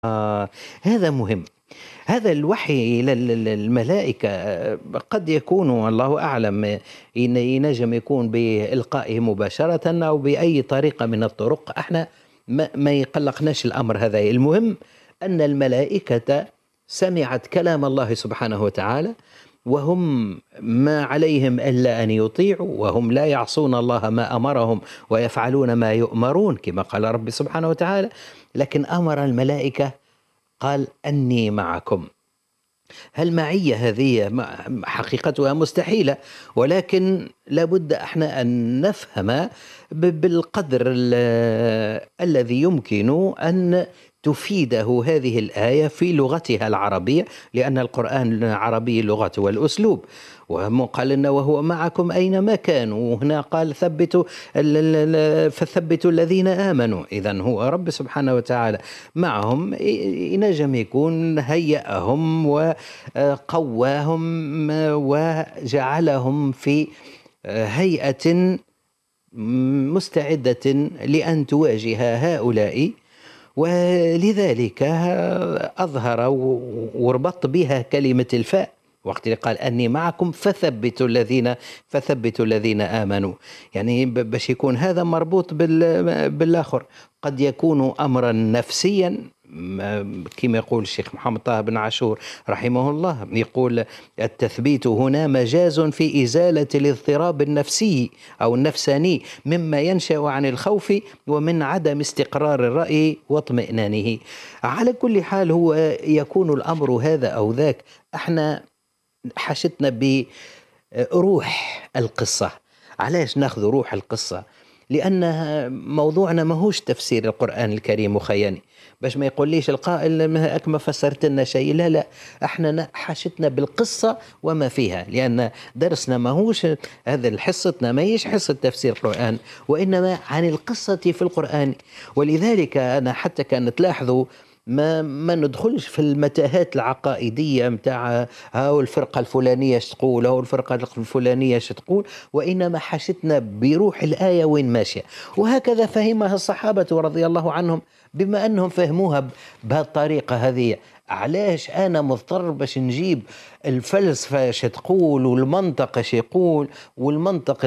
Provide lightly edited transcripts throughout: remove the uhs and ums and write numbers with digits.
هذا مهم. هذا الوحي إلى الملائكة قد يكون والله أعلم ينجم يكون بإلقائه مباشرة أو بأي طريقة من الطرق. احنا ما يقلقناش الأمر هذا. المهم أن الملائكة سمعت كلام الله سبحانه وتعالى، وهم ما عليهم إلا أن يطيعوا، وهم لا يعصون الله ما أمرهم ويفعلون ما يؤمرون كما قال رب سبحانه وتعالى. لكن أمر الملائكة قال أني معكم. هل معية هذه حقيقتها مستحيلة، ولكن لابد احنا أن نفهم بالقدر الذي يمكن أن تفيده هذه الآية في لغتها العربية، لأن القرآن عربي لغة والأسلوب. وقال لنا وهو معكم أينما كانوا، وهنا قال فثبتوا الذين آمنوا. إذن هو رب سبحانه وتعالى معهم، ينجم يكون هيئهم وقواهم وجعلهم في هيئة مستعدة لأن تواجه هؤلاء، ولذلك أظهر وربط بها كلمة الفاء وقت اللي قال أني معكم فثبتوا الذين آمنوا. يعني باش يكون هذا مربوط بالآخر. قد يكون أمرا نفسيا كما يقول الشيخ محمد طه بن عاشور رحمه الله، يقول التثبيت هنا مجاز في إزالة الاضطراب النفسي أو النفساني مما ينشأ عن الخوف ومن عدم استقرار الرأي واطمئنانه. على كل حال هو يكون الأمر هذا أو ذاك. احنا حشتنا بروح القصة. علاش ناخذ روح القصة؟ لأن موضوعنا ماهوش تفسير القرآن الكريم وخياني، باش ما يقوليش القائل ما فسرت لنا شيء. لا، احنا حشتنا بالقصة وما فيها، لأن درسنا ماهوش هذا حصتنا ماهيش حصة تفسير القرآن، وإنما عن القصة في القرآن. ولذلك أنا حتى كان تلاحظوا ما ندخلش في المتاهات العقائدية متاع هاو الفرقة الفلانية تقول هاو الفرقة الفلانية تقول، وإنما حشتنا بروح الآية وين ماشية. وهكذا فهمها الصحابة رضي الله عنهم، بما أنهم فهموها بهالطريقة هذه. علاش أنا مضطر باش نجيب الفلسفة تقول والمنطق يقول، والمنطق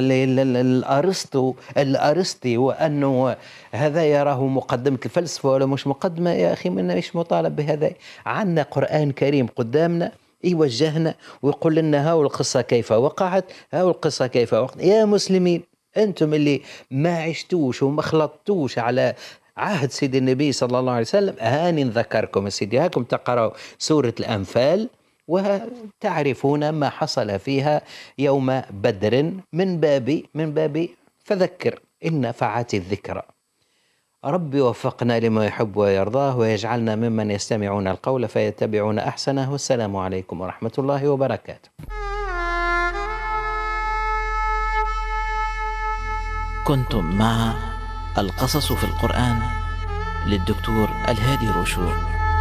الأرسطي وأنه هذا يراه مقدمة الفلسفة ولا مش مقدمة؟ يا أخي منا مش مطالب بهذا. عندنا قرآن كريم قدامنا يوجهنا ويقول لنا هاو القصة كيف وقعت، هاو القصة كيف وقعت. يا مسلمين أنتم اللي ما عشتوش وما خلطتوش على عهد سيد النبي صلى الله عليه وسلم، هاني نذكركم سيدي، هاكم تقرأوا سورة الأنفال وتعرفون ما حصل فيها يوم بدر من باب فذكر إن نفعت الذكرى. ربي وفقنا لما يحب ويرضاه، ويجعلنا ممن يستمعون القول فيتبعون أحسنه. والسلام عليكم ورحمة الله وبركاته. كنتم مع القصص في القرآن للدكتور الهادي روشور.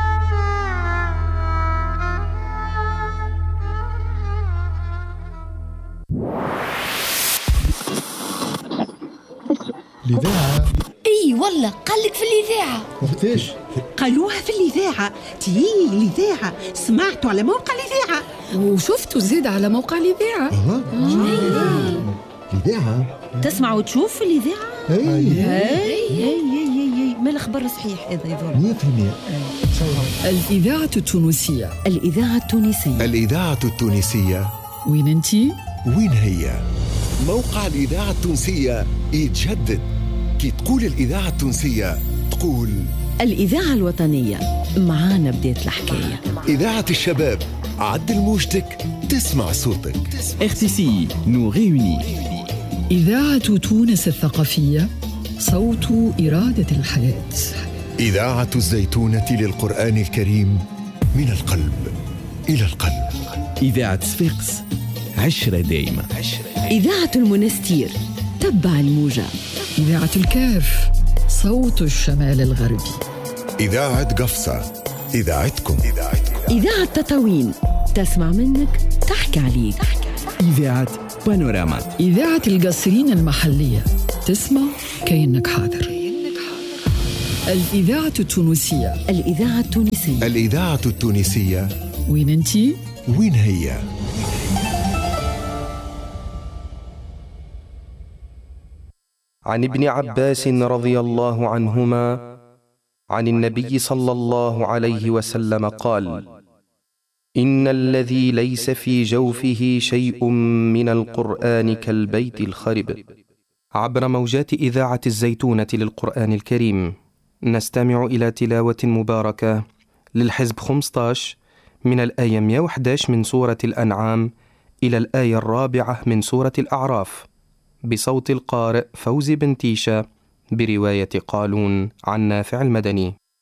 الإذاعة؟ اي والله قالك في الإذاعة. وقتاش؟ قالوها في الإذاعة. الإذاعة سمعتوا على موقع الإذاعة وشفتوا زيد على موقع الإذاعة. الإذاعة تسمع وتشوف في الإذاعة. هي ما الخبر صحيح هذا يظهر 100%. الإذاعة التونسية. الإذاعة التونسية. الإذاعة التونسية. وين انتي؟ وين هي؟ موقع الإذاعة التونسية يتجدد. كي تقول الإذاعة التونسية تقول الإذاعة الوطنية. معانا بداية الحكاية. إذاعة الشباب، عدل موجتك تسمع صوتك. RTCI nous réunit. إذاعة تونس الثقافية، صوت إرادة الحياة. إذاعة الزيتونة للقرآن الكريم، من القلب إلى القلب. إذاعة صفاقس، عشرة دايمة. إذاعة المنستير، تبع الموجة. إذاعة الكاف، صوت الشمال الغربي. إذاعة قفصة، إذاعتكم. إذاعة تطاوين، تسمع منك تحكي عليك. إذاعة بانوراما. إذاعة القصرين المحلية، تسمع كأنك حاضر. الإذاعة التونسية. الإذاعة التونسية. الإذاعة التونسية. وين أنتي؟ وين هي؟ عن ابن عباس رضي الله عنهما عن النبي صلى الله عليه وسلم قال: إن الذي ليس في جوفه شيء من القرآن كالبيت الخرب. عبر موجات إذاعة الزيتونة للقرآن الكريم نستمع إلى تلاوة مباركة للحزب 15 من الآية 111 من سورة الأنعام إلى الآية 4 من سورة الأعراف، بصوت القارئ فوزي بن تيشة، برواية قالون عن نافع المدني.